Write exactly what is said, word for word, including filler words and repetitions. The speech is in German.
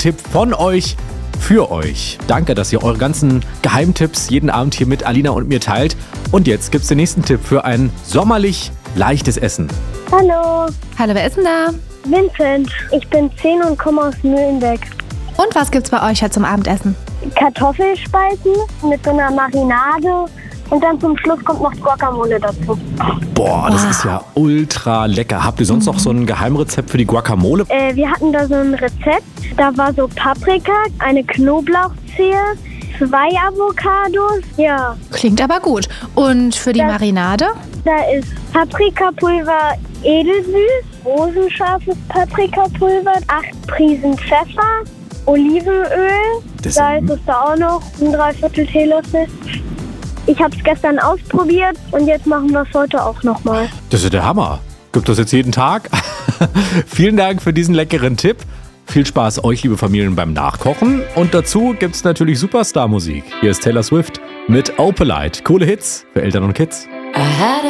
Tipp von euch für euch. Danke, dass ihr eure ganzen Geheimtipps jeden Abend hier mit Alina und mir teilt. Und jetzt gibt's den nächsten Tipp für ein sommerlich leichtes Essen. Hallo, Hallo, wer ist denn da? Vincent. Ich bin zehn und komme aus Mühlenbeck. Und was gibt's bei euch heute zum Abendessen? Kartoffelspalten mit so einer Marinade und dann zum Schluss kommt noch Guacamole dazu. Boah, das ist ja ultra lecker. Habt ihr sonst noch so ein Geheimrezept für die Guacamole? Äh, wir hatten da so ein Rezept. Da war so Paprika, eine Knoblauchzehe, zwei Avocados. Ja, Klingt aber gut. Und für die Das- Marinade? da ist Paprikapulver edelsüß, rosenscharfes Paprikapulver, acht Prisen Pfeffer, Olivenöl. Das- Salz ist da auch noch, ein Dreiviertel Teelöffel. Ich habe es gestern ausprobiert und jetzt machen wir es heute auch nochmal. Das ist der Hammer. Gibt das jetzt jeden Tag? Vielen Dank für diesen leckeren Tipp. Viel Spaß euch, liebe Familien, beim Nachkochen. Und dazu gibt's natürlich Superstar-Musik. Hier ist Taylor Swift mit Opalite. Coole Hits für Eltern und Kids.